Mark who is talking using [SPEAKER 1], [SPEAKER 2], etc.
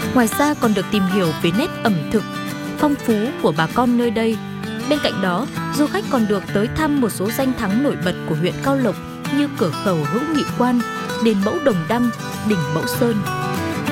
[SPEAKER 1] Ngoài ra còn được tìm hiểu về nét ẩm thực phong phú của bà con nơi đây. Bên cạnh đó, du khách còn được tới thăm một số danh thắng nổi bật của huyện Cao Lộc như cửa khẩu Hữu Nghị Quan, đền Mẫu Đồng Đăng, đỉnh Mẫu Sơn.